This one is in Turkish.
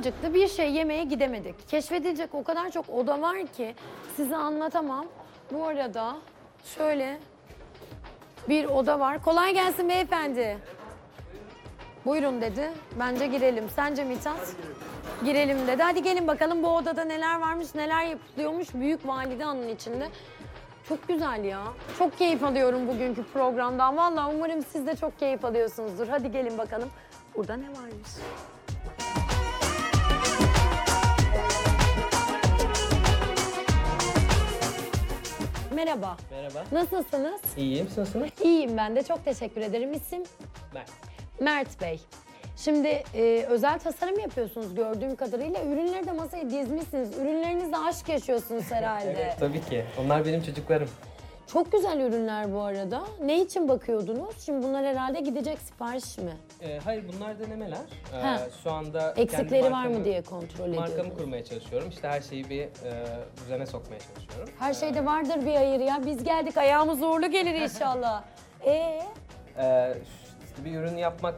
acıktı. Bir şey yemeye gidemedik. Keşfedilecek o kadar çok oda var ki size anlatamam. Bu arada şöyle bir oda var. Kolay gelsin beyefendi. Buyurun dedi. Bence girelim. Sence Mithat? Girelim dedi. Hadi gelin bakalım bu odada neler varmış, neler yapılıyormuş Büyük Valide Han'ın içinde. Çok güzel ya. Çok keyif alıyorum bugünkü programdan. Vallahi umarım siz de çok keyif alıyorsunuzdur. Hadi gelin bakalım. Burada ne varmış? Merhaba. Merhaba. Nasılsınız? İyiyim, siz nasılsınız? İyiyim ben de. Çok teşekkür ederim. İsim? Ben. Mert Bey. Şimdi özel tasarım yapıyorsunuz gördüğüm kadarıyla. Ürünleri de masaya dizmişsiniz. Ürünlerinizle aşk yaşıyorsunuz herhalde. Evet, tabii ki. Onlar benim çocuklarım. Çok güzel ürünler bu arada. Ne için bakıyordunuz? Şimdi bunlar herhalde gidecek sipariş mi? Hayır, bunlar denemeler. Ha. Şu anda Eksikleri kendi var mı diye kontrol ediyordunuz. Markamı kurmaya çalışıyorum. İşte her şeyi bir düzene sokmaya çalışıyorum. Her şeyde vardır bir hayır ya. Biz geldik ayağımız uğurlu gelir inşallah. Bir ürün yapmak